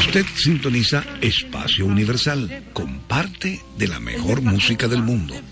Usted sintoniza Espacio Universal, con parte de la mejor música del mundo.